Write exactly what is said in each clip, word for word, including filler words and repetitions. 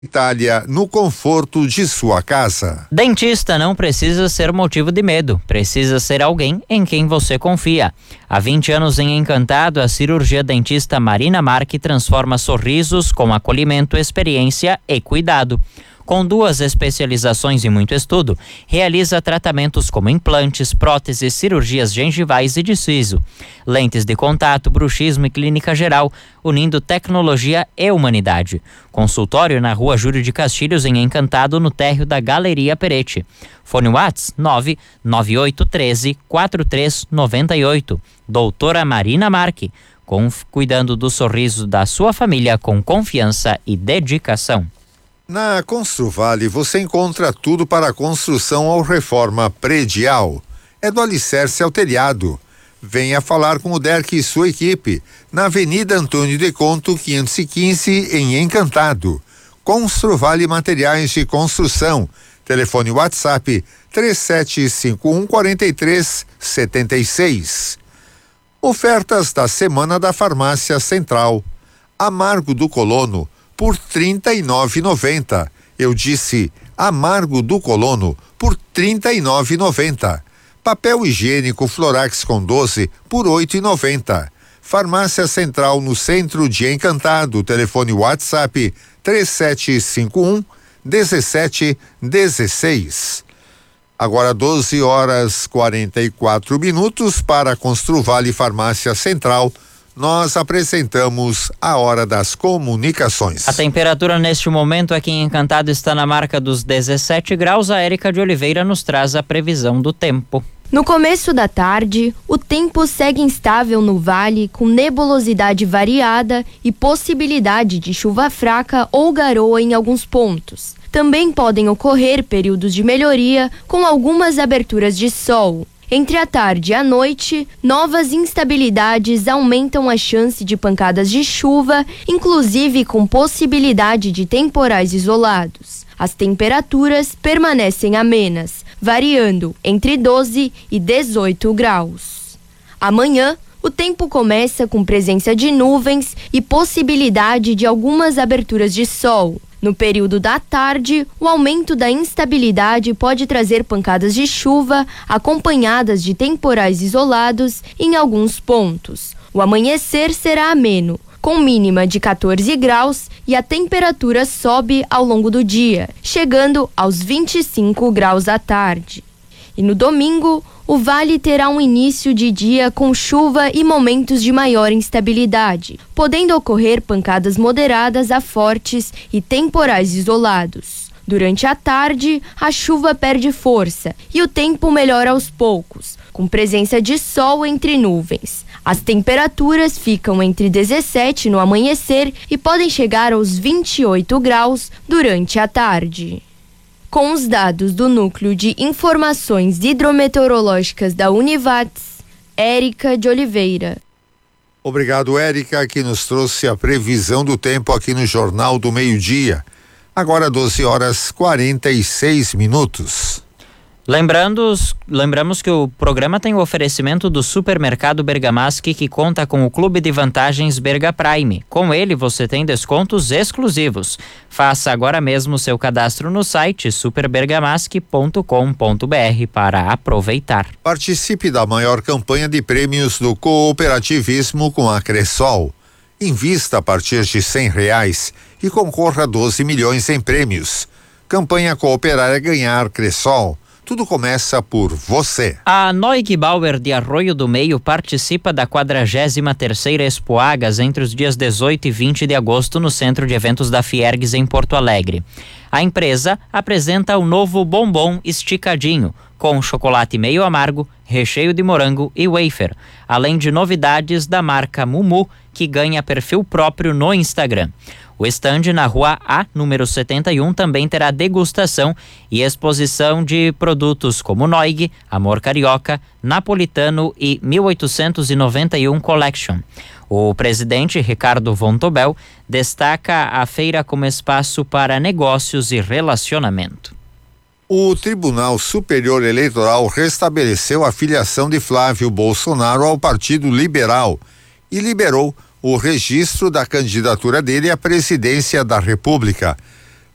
Itália, no conforto de sua casa. Dentista não precisa ser motivo de medo, precisa ser alguém em quem você confia. Há vinte anos em Encantado, a cirurgia dentista Marina Marque transforma sorrisos com acolhimento, experiência e cuidado. Com duas especializações e muito estudo, realiza tratamentos como implantes, próteses, cirurgias gengivais e de siso, lentes de contato, bruxismo e clínica geral, unindo tecnologia e humanidade. Consultório na Rua Júlio de Castilhos, em Encantado, no térreo da Galeria Peretti. Fone WhatsApp nove nove oito um três quatro três nove oito. Doutora Marina Marque, cuidando do sorriso da sua família com confiança e dedicação. Na Construvale você encontra tudo para a construção ou reforma predial. É do alicerce ao telhado. Venha falar com o Derek e sua equipe na Avenida Antônio de Conto quinhentos e quinze, em Encantado. Construvale Materiais de Construção. Telefone WhatsApp três sete cinco um quatro três sete seis. Ofertas da Semana da Farmácia Central. Amargo do Colono por trinta e nove reais e noventa centavos. Eu disse Amargo do Colono por trinta e nove reais e noventa centavos. Papel higiênico Florax com doze por oito reais e noventa centavos. Farmácia Central no centro de Encantado. Telefone WhatsApp três sete cinco um um sete um seis. Agora doze horas quarenta e quatro minutos para Construvale Farmácia Central. Nós apresentamos a Hora das Comunicações. A temperatura neste momento aqui em Encantado está na marca dos dezessete graus. A Érica de Oliveira nos traz a previsão do tempo. No começo da tarde, o tempo segue instável no vale, com nebulosidade variada e possibilidade de chuva fraca ou garoa em alguns pontos. Também podem ocorrer períodos de melhoria, com algumas aberturas de sol. Entre a tarde e a noite, novas instabilidades aumentam a chance de pancadas de chuva, inclusive com possibilidade de temporais isolados. As temperaturas permanecem amenas, variando entre doze e dezoito graus. Amanhã, o tempo começa com presença de nuvens e possibilidade de algumas aberturas de sol. No período da tarde, o aumento da instabilidade pode trazer pancadas de chuva, acompanhadas de temporais isolados em alguns pontos. O amanhecer será ameno, com mínima de quatorze graus, e a temperatura sobe ao longo do dia, chegando aos vinte e cinco graus à tarde. E no domingo, o vale terá um início de dia com chuva e momentos de maior instabilidade, podendo ocorrer pancadas moderadas a fortes e temporais isolados. Durante a tarde, a chuva perde força e o tempo melhora aos poucos, com presença de sol entre nuvens. As temperaturas ficam entre dezessete no amanhecer e podem chegar aos vinte e oito graus durante a tarde. Com os dados do Núcleo de Informações Hidrometeorológicas da Univates, Érica de Oliveira. Obrigado, Érica, que nos trouxe a previsão do tempo aqui no Jornal do Meio-Dia. Agora doze horas quarenta e seis minutos. Lembrando, lembramos que o programa tem o oferecimento do Supermercado Bergamaschi, que conta com o Clube de Vantagens Berga Prime. Com ele você tem descontos exclusivos. Faça agora mesmo seu cadastro no site super bergamaschi ponto com ponto br para aproveitar. Participe da maior campanha de prêmios do cooperativismo com a Cressol. Invista a partir de cem reais e concorra a doze milhões em prêmios. Campanha Cooperar é Ganhar Cressol. Tudo começa por você. A Noig Bauer de Arroio do Meio participa da quadragésima terceira Expoagas entre os dias dezoito e vinte de agosto no Centro de Eventos da Fiergues em Porto Alegre. A empresa apresenta o novo bombom esticadinho, com chocolate meio amargo, recheio de morango e wafer, além de novidades da marca Mumu, que ganha perfil próprio no Instagram. O estande na Rua A, número setenta e um, também terá degustação e exposição de produtos como Noig, Amor Carioca, Napolitano e mil oitocentos e noventa e um Collection. O presidente Ricardo Vontobel destaca a feira como espaço para negócios e relacionamento. O Tribunal Superior Eleitoral restabeleceu a filiação de Flávio Bolsonaro ao Partido Liberal e liberou o registro da candidatura dele à presidência da República.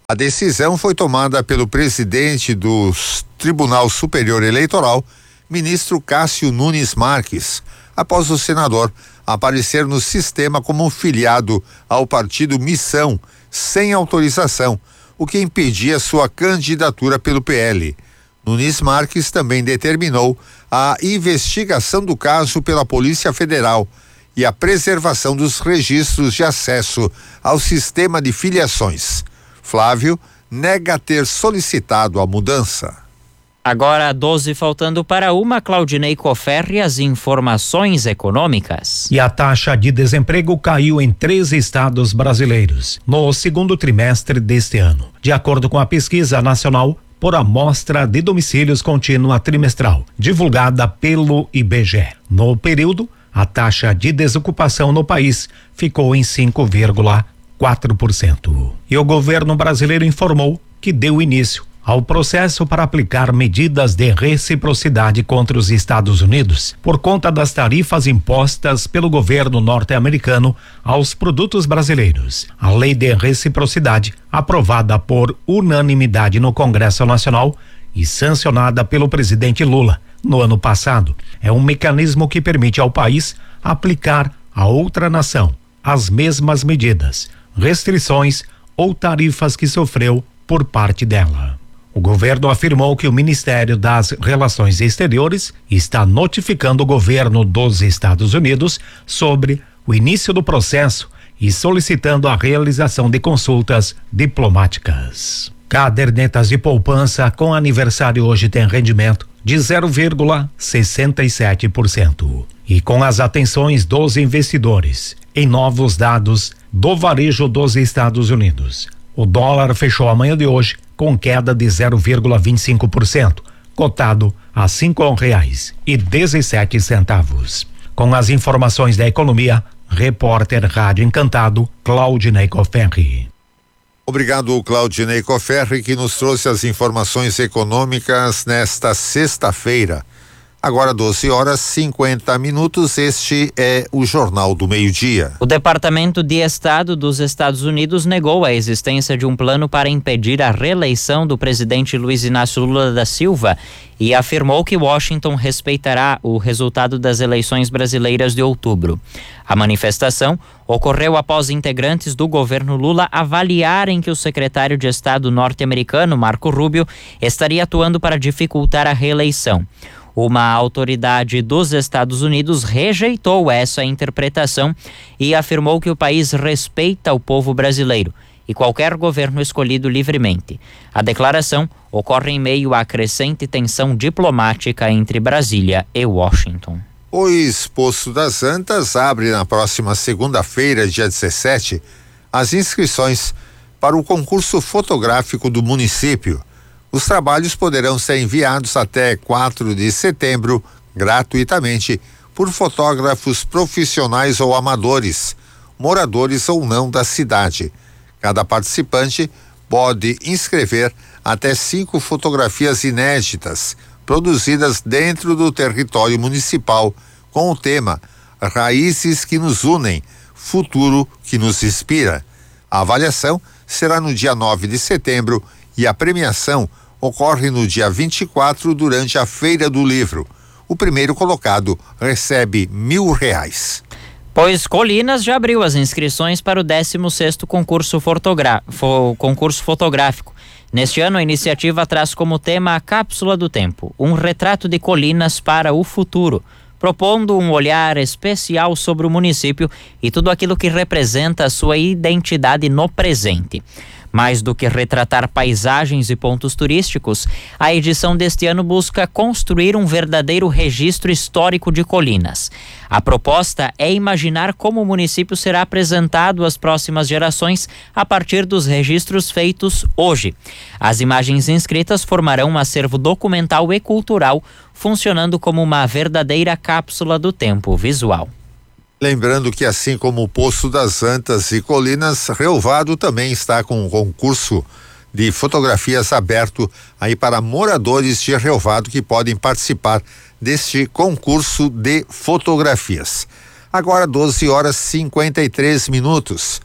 A decisão foi tomada pelo presidente do Tribunal Superior Eleitoral, ministro Cássio Nunes Marques, após o senador aparecer no sistema como filiado ao partido Missão, sem autorização, o que impedia sua candidatura pelo P L. Nunes Marques também determinou a investigação do caso pela Polícia Federal e a preservação dos registros de acesso ao sistema de filiações. Flávio nega ter solicitado a mudança. Agora, doze faltando para uma, Claudinei Coferri, as informações econômicas. E a taxa de desemprego caiu em três estados brasileiros no segundo trimestre deste ano, de acordo com a pesquisa nacional por amostra de domicílios contínua trimestral, divulgada pelo I B G E. No período, a taxa de desocupação no país ficou em cinco vírgula quatro por cento. E o governo brasileiro informou que deu início ao processo para aplicar medidas de reciprocidade contra os Estados Unidos por conta das tarifas impostas pelo governo norte-americano aos produtos brasileiros. A lei de reciprocidade, aprovada por unanimidade no Congresso Nacional e sancionada pelo presidente Lula no ano passado, é um mecanismo que permite ao país aplicar a outra nação as mesmas medidas, restrições ou tarifas que sofreu por parte dela. O governo afirmou que o Ministério das Relações Exteriores está notificando o governo dos Estados Unidos sobre o início do processo e solicitando a realização de consultas diplomáticas. Cadernetas de poupança com aniversário hoje tem rendimento de zero vírgula sessenta e sete por cento. E com as atenções dos investidores em novos dados do varejo dos Estados Unidos, o dólar fechou amanhã de hoje com queda de zero vírgula vinte e cinco por cento, cotado a cinco reais e dezessete centavos. Com as informações da economia, repórter Rádio Encantado, Claudinei Coferri. Obrigado, Claudinei Coferri, que nos trouxe as informações econômicas nesta sexta-feira. Agora doze horas e cinquenta minutos, este é o Jornal do Meio-Dia. O Departamento de Estado dos Estados Unidos negou a existência de um plano para impedir a reeleição do presidente Luiz Inácio Lula da Silva e afirmou que Washington respeitará o resultado das eleições brasileiras de outubro. A manifestação ocorreu após integrantes do governo Lula avaliarem que o secretário de Estado norte-americano, Marco Rubio, estaria atuando para dificultar a reeleição. Uma autoridade dos Estados Unidos rejeitou essa interpretação e afirmou que o país respeita o povo brasileiro e qualquer governo escolhido livremente. A declaração ocorre em meio à crescente tensão diplomática entre Brasília e Washington. O Poço das Antas abre na próxima segunda-feira, dia dezessete, as inscrições para o concurso fotográfico do município. Os trabalhos poderão ser enviados até quatro de setembro, gratuitamente, por fotógrafos profissionais ou amadores, moradores ou não da cidade. Cada participante pode inscrever até cinco fotografias inéditas, produzidas dentro do território municipal, com o tema Raízes que nos unem, futuro que nos inspira. A avaliação será no dia nove de setembro e a premiação ocorre no dia vinte e quatro durante a Feira do Livro. O primeiro colocado recebe mil reais. Pois Colinas já abriu as inscrições para o décimo sexto concurso, fotogra- fo- concurso fotográfico. Neste ano, a iniciativa traz como tema a Cápsula do Tempo, um retrato de Colinas para o futuro, propondo um olhar especial sobre o município e tudo aquilo que representa a sua identidade no presente. Mais do que retratar paisagens e pontos turísticos, a edição deste ano busca construir um verdadeiro registro histórico de Colinas. A proposta é imaginar como o município será apresentado às próximas gerações a partir dos registros feitos hoje. As imagens inscritas formarão um acervo documental e cultural, funcionando como uma verdadeira cápsula do tempo visual. Lembrando que, assim como o Poço das Antas e Colinas, Rio Vado também está com um concurso de fotografias aberto aí para moradores de Rio Vado que podem participar deste concurso de fotografias. Agora doze horas e cinquenta e três minutos.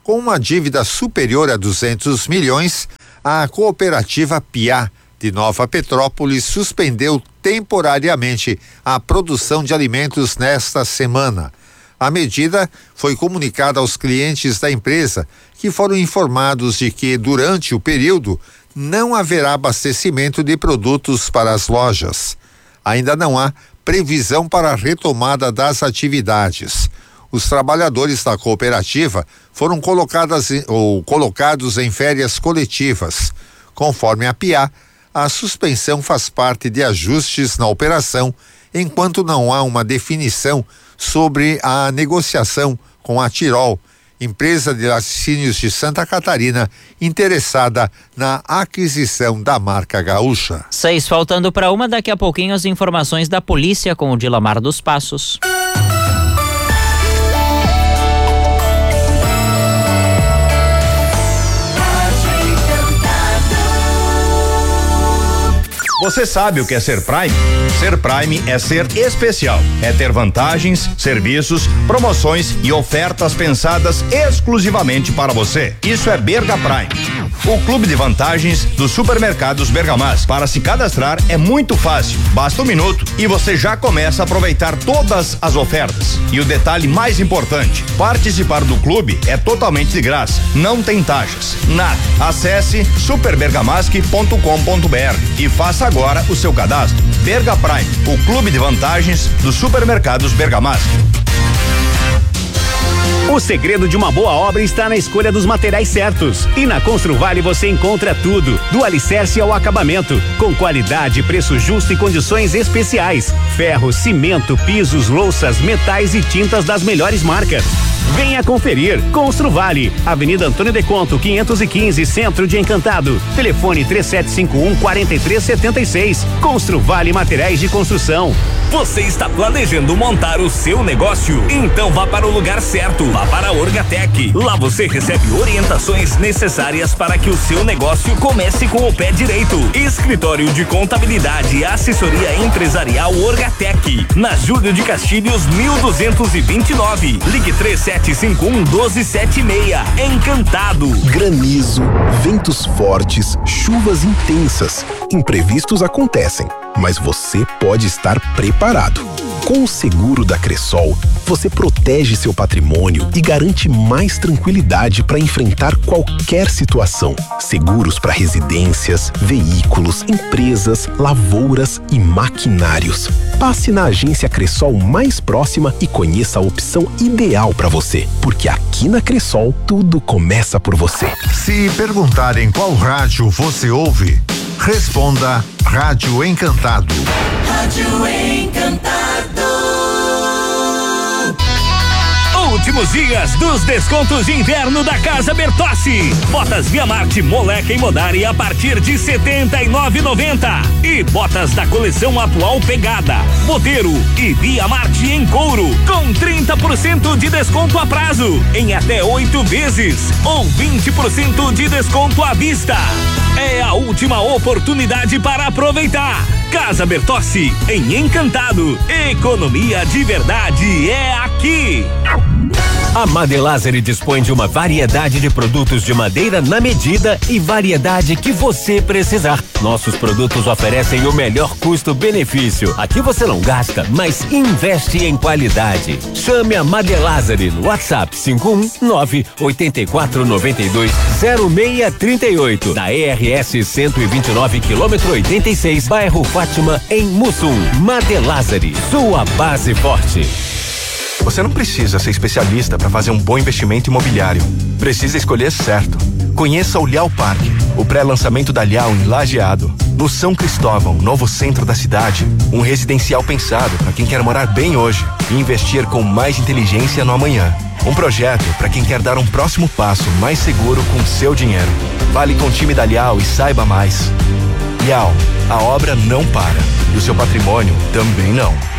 Com uma dívida superior a duzentos milhões, a cooperativa Piá de Nova Petrópolis suspendeu temporariamente a produção de alimentos nesta semana. A medida foi comunicada aos clientes da empresa, que foram informados de que, durante o período, não haverá abastecimento de produtos para as lojas. Ainda não há previsão para a retomada das atividades. Os trabalhadores da cooperativa foram colocadas ou colocados em férias coletivas. Conforme a Piá, a suspensão faz parte de ajustes na operação, enquanto não há uma definição sobre a negociação com a Tirol, empresa de laticínios de Santa Catarina, interessada na aquisição da marca gaúcha. Seis faltando para uma, daqui a pouquinho as informações da polícia com o Dilamar dos Passos. Você sabe o que é ser Prime? Ser Prime é ser especial. É ter vantagens, serviços, promoções e ofertas pensadas exclusivamente para você. Isso é Berga Prime, o clube de vantagens dos supermercados Bergamas. Para se cadastrar é muito fácil. Basta um minuto e você já começa a aproveitar todas as ofertas. E o detalhe mais importante: participar do clube é totalmente de graça. Não tem taxas, nada. Acesse super bergamasc ponto com ponto br e faça agora o seu cadastro. Berga Prime, o clube de vantagens dos supermercados Bergamasco. O segredo de uma boa obra está na escolha dos materiais certos. E na Construvale você encontra tudo, do alicerce ao acabamento, com qualidade, preço justo e condições especiais. Ferro, cimento, pisos, louças, metais e tintas das melhores marcas. Venha conferir. Construvale, Avenida Antônio de Conto, quinhentos e quinze, Centro de Encantado. Telefone três sete cinco um, quatro três sete seis. Construvale Materiais de Construção. Você está planejando montar o seu negócio? Então vá para o lugar certo. Vá para a Orgatec. Lá você recebe orientações necessárias para que o seu negócio comece com o pé direito. Escritório de Contabilidade e Assessoria Empresarial Orgatec. Na Júlio de Castilhos, mil duzentos e vinte e nove. Ligue três sete cinco um, um dois sete seis. Encantado. Granizo, ventos fortes, chuvas intensas. Imprevistos acontecem, mas você pode estar preparado. Com o seguro da Cressol, você protege seu patrimônio e garante mais tranquilidade para enfrentar qualquer situação. Seguros para residências, veículos, empresas, lavouras e maquinários. Passe na agência Cressol mais próxima e conheça a opção ideal para você, porque aqui na Cressol tudo começa por você. Se perguntarem qual rádio você ouve, responda Rádio Encantado. Rádio Encantado. Últimos dias dos descontos de inverno da Casa Bertossi. Botas Via Marte Moleca e Modari a partir de setenta e nove reais e noventa centavos. E botas da coleção atual Pegada, Boteiro e Via Marte em couro com trinta por cento de desconto a prazo em até oito vezes ou vinte por cento de desconto à vista. É a última oportunidade para aproveitar. Casa Bertossi em Encantado. Economia de verdade é aqui. A Madelazeri dispõe de uma variedade de produtos de madeira na medida e variedade que você precisar. Nossos produtos oferecem o melhor custo-benefício. Aqui você não gasta, mas investe em qualidade. Chame a Madelazeri no WhatsApp cinco um nove, oito quatro nove dois, zero seis três oito, da E R S cento e vinte e nove, quilômetro oitenta e seis, bairro Fátima, em Mussum. Madelazeri, sua base forte. Você não precisa ser especialista para fazer um bom investimento imobiliário. Precisa escolher certo. Conheça o Lial Parque, o pré-lançamento da Lial em Lajeado. No São Cristóvão, novo centro da cidade. Um residencial pensado para quem quer morar bem hoje e investir com mais inteligência no amanhã. Um projeto para quem quer dar um próximo passo mais seguro com seu dinheiro. Fale com o time da Lial e saiba mais. Lial, a obra não para e o seu patrimônio também não.